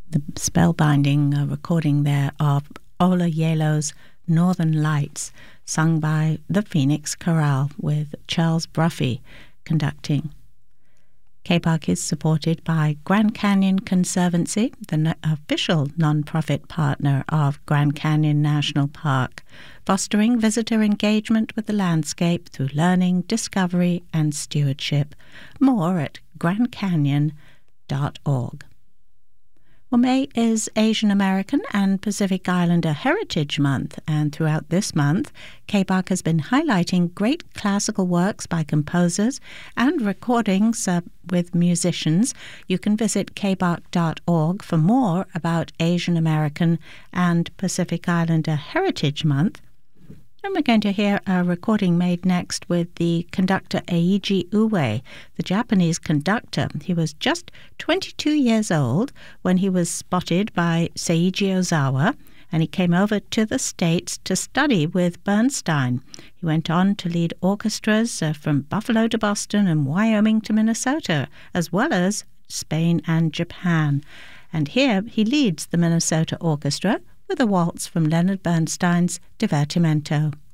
The spellbinding recording there of Ola Yelo's Northern Lights, sung by the Phoenix Chorale with Charles Bruffy conducting. KBARC is supported by Grand Canyon Conservancy, the official nonprofit partner of Grand Canyon National Park, fostering visitor engagement with the landscape through learning, discovery, and stewardship. More at grandcanyon.org. Well, May is Asian American and Pacific Islander Heritage Month, and throughout this month, KBARC has been highlighting great classical works by composers and recordings with musicians. You can visit kbark.org for more about Asian American and Pacific Islander Heritage Month. And we're going to hear a recording made next with the conductor Eiji Uwe, the Japanese conductor. He was just 22 years old when he was spotted by Seiji Ozawa, and he came over to the States to study with Bernstein. He went on to lead orchestras from Buffalo to Boston and Wyoming to Minnesota, as well as Spain and Japan. And here he leads the Minnesota Orchestra with a waltz from Leonard Bernstein's Divertimento.